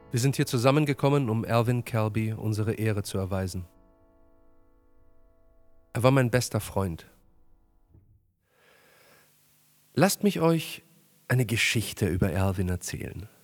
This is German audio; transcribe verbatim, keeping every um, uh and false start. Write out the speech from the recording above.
Wir sind hier zusammengekommen, um Alvin Kelby unsere Ehre zu erweisen. Er war mein bester Freund. Lasst mich euch eine Geschichte über Alvin erzählen.